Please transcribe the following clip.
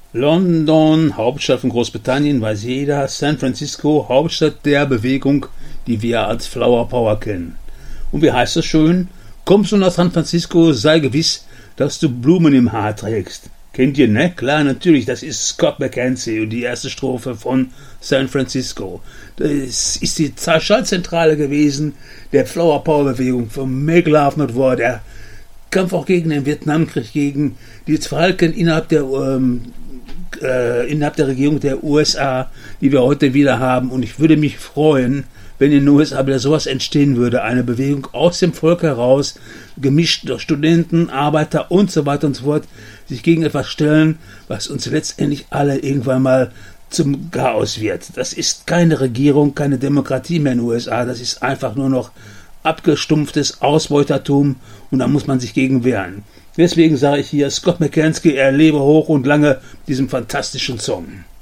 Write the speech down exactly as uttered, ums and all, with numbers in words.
London, Hauptstadt von Großbritannien, weiß jeder. San Francisco, Hauptstadt der Bewegung, die wir als Flower Power kennen. Und wie heißt das schön? Kommst du nach San Francisco, sei gewiss, dass du Blumen im Haar trägst. Kennt ihr, ne? Klar, natürlich, das ist Scott McKenzie und die erste Strophe von San Francisco. Das ist die Schaltzentrale gewesen der Flower Power Bewegung, vom Make Love Not War, der Kampf auch gegen den Vietnamkrieg, gegen die Verhalten innerhalb der ähm, äh, innerhalb der Regierung der U S A, die wir heute wieder haben. Und ich würde mich freuen, wenn in den U S A wieder sowas entstehen würde, eine Bewegung aus dem Volk heraus, gemischt durch Studenten, Arbeiter und so weiter und so fort, sich gegen etwas stellen, was uns letztendlich alle irgendwann mal zum Chaos wird. Das ist keine Regierung, keine Demokratie mehr in den U S A, das ist einfach nur noch abgestumpftes Ausbeutertum und da muss man sich gegen wehren. Deswegen sage ich hier, Scott McKenzie, er lebe hoch und lange diesem fantastischen Song.